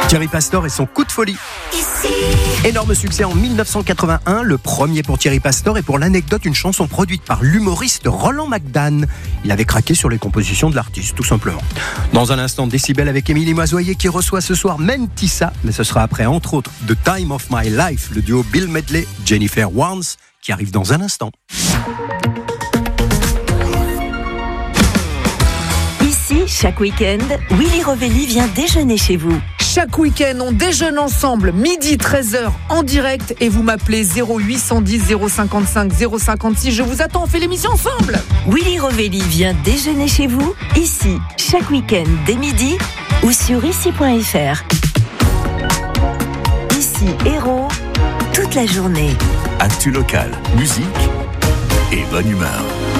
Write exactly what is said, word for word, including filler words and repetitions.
Thierry Pastor et son coup de folie. Ici. Énorme succès en mille neuf cent quatre-vingt-un, le premier pour Thierry Pastor et pour l'anecdote, une chanson produite par l'humoriste Roland McDan. Il avait craqué sur les compositions de l'artiste, tout simplement. Dans un instant, Décibel avec Émilie Moisoyer qui reçoit ce soir Mentissa, mais ce sera après, entre autres, The Time of My Life, le duo Bill Medley, Jennifer Warnes, qui arrive dans un instant. Ici, chaque week-end, Willy Rovelli vient déjeuner chez vous. Chaque week-end, on déjeune ensemble, midi treize heures en direct et vous m'appelez zéro huit cent dix zéro cinquante-cinq zéro cinquante-six. Je vous attends, on fait l'émission ensemble. Willy Rovelli vient déjeuner chez vous, ici, chaque week-end dès midi ou sur ici point f r. Ici, héros, toute la journée. Actu local, musique et bonne humeur.